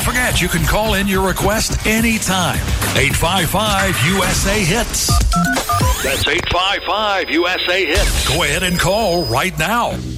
forget, you can call in your request anytime. 855-USA-HITS. That's 855-USA-HITS. Go ahead and call right now.